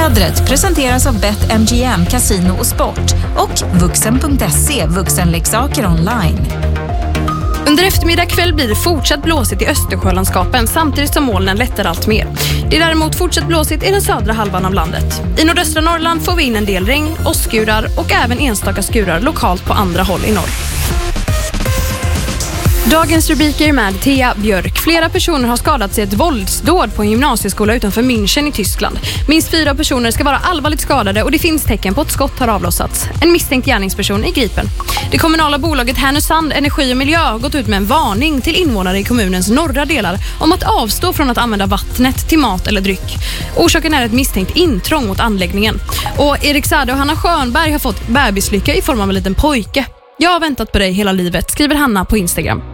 Vädret presenteras av BetMGM, Casino och Sport och Vuxen.se, vuxenleksaker online. Under eftermiddag kväll blir det fortsatt blåsigt i Östersjölandskapen samtidigt som molnen lättar allt mer. Det är däremot fortsatt blåsigt i den södra halvan av landet. I nordöstra Norrland får vi in en del regn, åskskurar och även enstaka skurar lokalt på andra håll i norr. Dagens rubriker med Thea Björk. Flera personer har skadats i ett våldsdåd på en gymnasieskola utanför München i Tyskland. Minst 4 personer ska vara allvarligt skadade och det finns tecken på att skott har avlossats. En misstänkt gärningsperson är gripen. Det kommunala bolaget Härnösand Energi och Miljö har gått ut med en varning till invånare i kommunens norra delar om att avstå från att använda vattnet till mat eller dryck. Orsaken är ett misstänkt intrång mot anläggningen. Och Erik Sade och Hanna Schönberg har fått bebislycka i form av en liten pojke. Jag har väntat på dig hela livet, skriver Hanna på Instagram.